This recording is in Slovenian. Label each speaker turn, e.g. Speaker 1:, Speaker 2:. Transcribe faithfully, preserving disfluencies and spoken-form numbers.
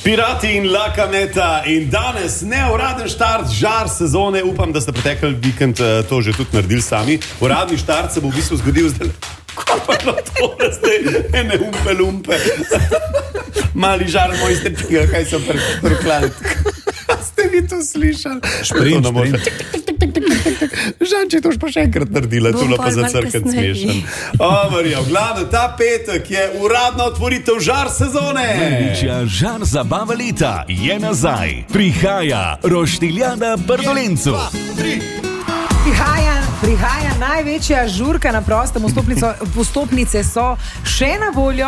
Speaker 1: Pirati in La Cometa in danes neuraden štart žar sezone. Upam, da ste pretekli vikend to že tudi naredili sami. Uradni štart se bo v bistvu zgodil zdaj. Kaj pa je to, da zdaj ene umpe lumpe? Mali žar moj stepiga, kaj so preklali. Ste vi to slišali?
Speaker 2: Šprint, šprint.
Speaker 1: Žan, če to už pa še enkrat naredila, tula pa za crkven smešen. O, Marija, v glavnem, ta petek je uradna otvoritev žar sezone.
Speaker 3: Največja žar zabava leta je nazaj. Prihaja Roštiljada Brdolencu.
Speaker 4: Prihaja, prihaja največja žurka na prostem, vstopnice so še na voljo.